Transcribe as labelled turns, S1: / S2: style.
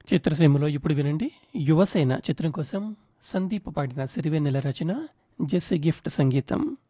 S1: చిత్రసీమలో ఇప్పుడు వినండి 'యువసేన' చిత్రం కోసం సందీప్ పాడిన సిరివెన్నెల రచన, జెస్సీ గిఫ్ట్ సంగీతం.